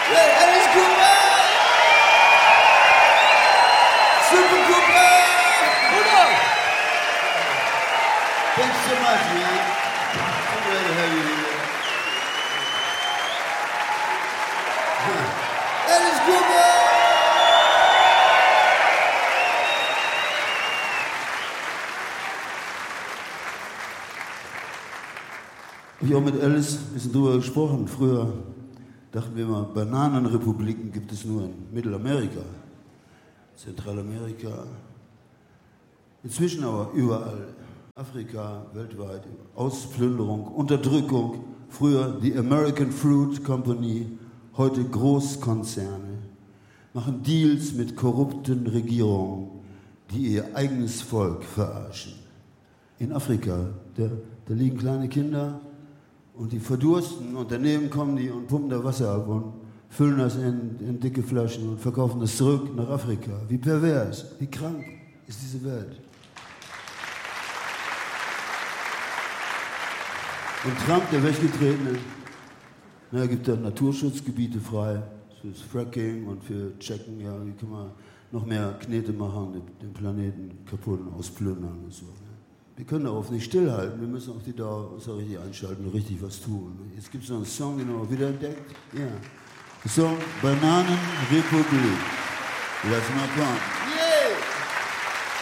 Alice Cooper! Super Cooper! Thanks so much, man. I'm glad to have you here. Alice Cooper! Ich habe auch mit Alice ein bisschen drüber gesprochen. Früher dachten wir immer, Bananenrepubliken gibt es nur in Mittelamerika, Zentralamerika. Inzwischen aber überall. Afrika, weltweit. Ausplünderung, Unterdrückung. Früher die American Fruit Company, heute Großkonzerne. Machen Deals mit korrupten Regierungen, die ihr eigenes Volk verarschen. In Afrika, da liegen kleine Kinder und die verdursten und daneben kommen die und pumpen da Wasser ab und füllen das in dicke Flaschen und verkaufen das zurück nach Afrika. Wie pervers, wie krank ist diese Welt. Und Trump, der Weggetretene, gibt da Naturschutzgebiete frei fürs Fracking und für Checken, ja, wie kann man noch mehr Knete machen, den Planeten kaputt und ausplündern und so. Wir können darauf nicht stillhalten, wir müssen auch die Dauer uns auch richtig einschalten und richtig was tun. Jetzt gibt es noch einen Song, den wir wieder entdeckt. Ja. Der Song Bananenrepublik. Lass mal kommen.